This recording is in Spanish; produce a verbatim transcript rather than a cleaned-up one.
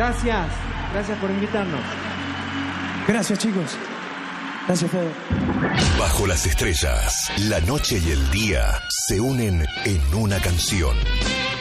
Gracias, gracias por invitarnos. Gracias, chicos. Gracias, Fede. Bajo las estrellas, la noche y el día se unen en una canción.